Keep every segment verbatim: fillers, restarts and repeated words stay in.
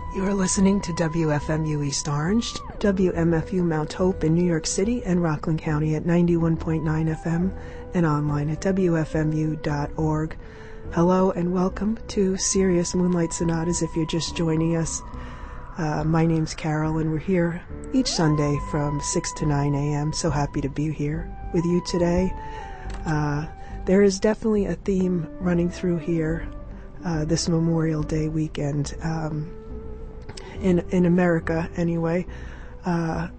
You are listening to W F M U East Orange, W M F U Mount Hope in New York City and Rockland County at ninety-one point nine F M and online at W F M U dot org. Hello and welcome to Sirius Moonlight Sonatas if you're just joining us. Uh, my name's Carol and we're here each Sunday from six to nine a.m. So happy to be here with you today. Uh, there is definitely a theme running through here uh, this Memorial Day weekend. Um, in in America anyway. Uh,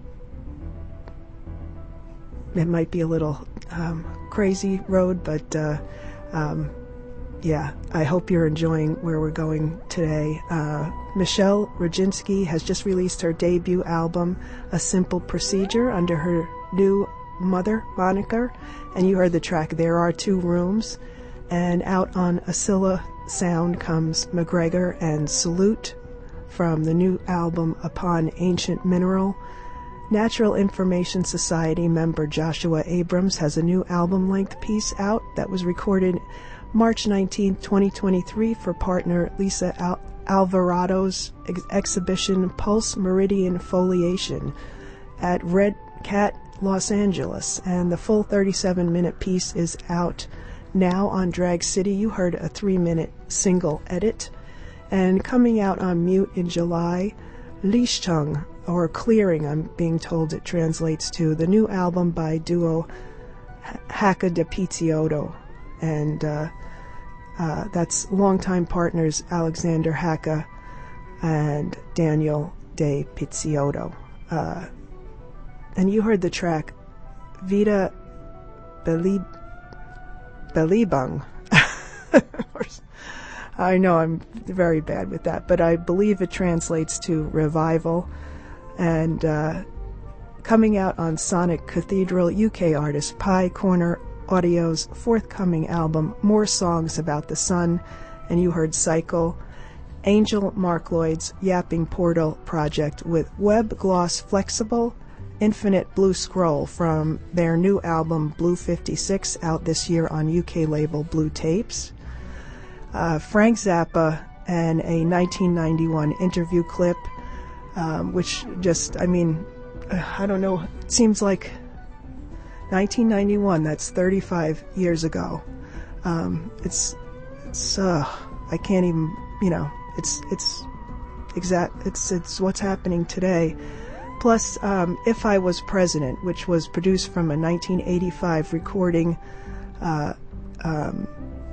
it might be a little um, crazy road, but uh, um, yeah, I hope you're enjoying where we're going today. Uh, Michelle Roginski has just released her debut album, A Simple Procedure, under her new Mother moniker, and you heard the track There Are Two Rooms. And out on Ascilla Sound comes McGregor and Salute, from the new album Upon Ancient Mineral. Natural Information Society member Joshua Abrams has a new album-length piece out that was recorded March nineteenth, twenty twenty-three for partner Lisa Al- Alvarado's ex- exhibition Pulse Meridian Foliation at Red Cat, Los Angeles. And the full thirty-seven minute piece is out now on Drag City. You heard a three-minute single edit. And coming out on Mute in July, Lichtung, or Clearing, I'm being told it translates to, the new album by duo Haka de Pizziotto. And uh, uh, that's longtime partners Alexander Haka and Daniel de Pizziotto. Uh, and you heard the track Vida Belib- Belibung. I know I'm very bad with that, but I believe it translates to revival. And uh, coming out on Sonic Cathedral, U K artist Pie Corner Audio's forthcoming album, More Songs About the Sun. And you heard Cycle, Angel Mark Lloyd's Yapping Portal project with Web Gloss Flexible, Infinite Blue Scroll from their new album Blue fifty-six, out this year on U K label Blue Tapes. Uh, Frank Zappa and a nineteen ninety-one interview clip, um, which just, I mean, I don't know, it seems like nineteen ninety-one, that's thirty-five years ago. Um, it's, it's, uh, I can't even, you know, it's, it's exact, it's, it's what's happening today. Plus, um, If I Was President, which was produced from a nineteen eighty-five recording, uh, um,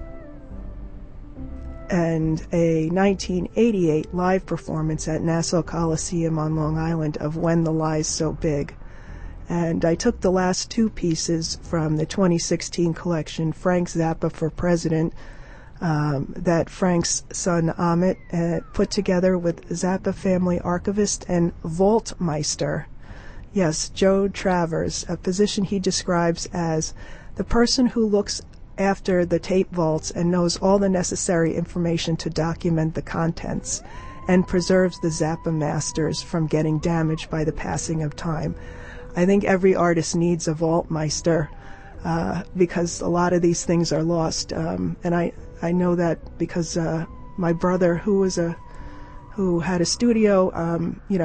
and a nineteen eighty-eight live performance at Nassau Coliseum on Long Island of When the Lie's So Big. And I took the last two pieces from the twenty sixteen collection, Frank Zappa for President, um, that Frank's son Amit uh, put together with Zappa family archivist and vaultmeister. Yes, Joe Travers, a position he describes as the person who looks after the tape vaults and knows all the necessary information to document the contents and preserves the Zappa masters from getting damaged by the passing of time. I think every artist needs a vaultmeister uh, because a lot of these things are lost. Um, and I, I know that because uh, my brother, who was a who had a studio, um, you know,